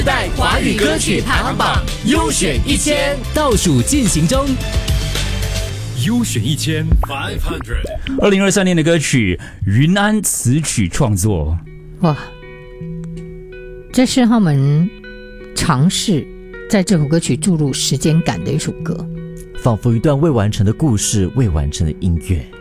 代华语歌曲排行榜优选1000倒数进行中。 优选1500 2023年的歌曲，云安词曲创作。 哇，这是他们尝试在这首歌曲注入时间感的一首歌， 仿佛一段未完成的故事，未完成的音乐。